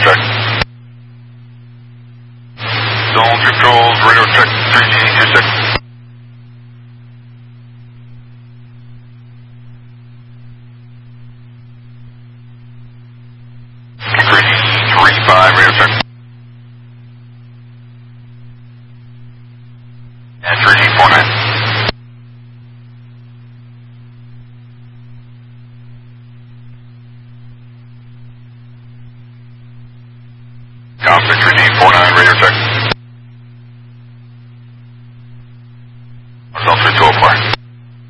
check. Zone controls, radio check 3G26. Radio check. And 3G